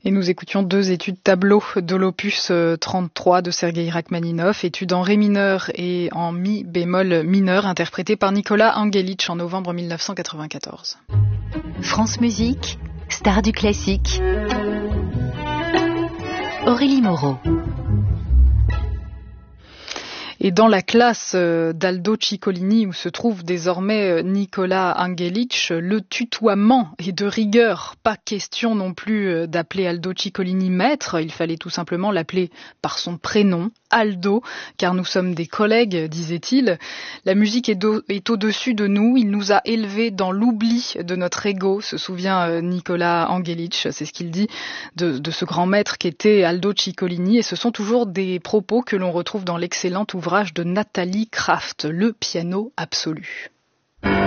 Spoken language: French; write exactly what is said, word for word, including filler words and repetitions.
Et nous écoutions deux études tableaux de l'opus trente-trois de Sergueï Rachmaninov, études en ré mineur et en mi bémol mineur, interprétées par Nicolas Angelich en novembre mille neuf cent quatre-vingt-quatorze. France Musique, star du classique. Aurélie Moreau. Et dans la classe d'Aldo Ciccolini, où se trouve désormais Nicolas Angelich, le tutoiement est de rigueur. Pas question non plus d'appeler Aldo Ciccolini maître, il fallait tout simplement l'appeler par son prénom, Aldo, car nous sommes des collègues, disait-il. La musique est, do- est au-dessus de nous, il nous a élevés dans l'oubli de notre ego, se souvient Nicolas Angelich, c'est ce qu'il dit de, de ce grand maître qu'était Aldo Ciccolini, et ce sont toujours des propos que l'on retrouve dans l'excellent ouvrage de Nathalie Kraft, Le piano absolu.